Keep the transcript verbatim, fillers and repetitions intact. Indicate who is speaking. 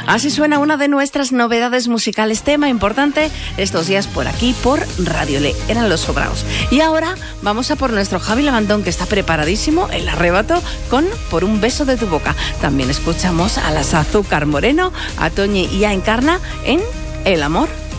Speaker 1: Así suena una de nuestras novedades musicales, tema importante estos días por aquí, por Radio Le. Eran Los Sobraos. Y ahora vamos a por nuestro Javi Labantón, que está preparadísimo, el arrebato, con Por un beso de tu boca. También escuchamos a las Azúcar Moreno, a Toñi y a Encarna en El amor